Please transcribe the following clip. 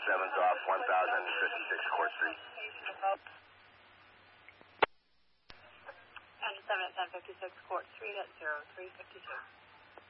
7's off 1056 Court Street. And 7 at 1056 Court Street at 0352.